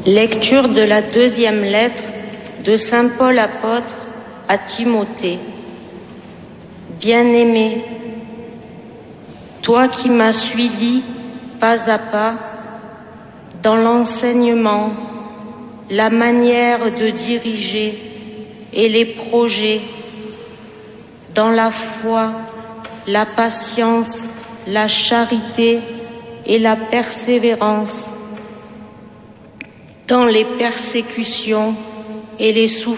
Lecture de la deuxième lettre de Saint Paul apôtre à Timothée. Bien-aimé, toi qui m'as suivi pas à pas dans l'enseignement, la manière de diriger et les projets, dans la foi, la patience, la charité et la persévérance, dans les persécutions et les souffrances,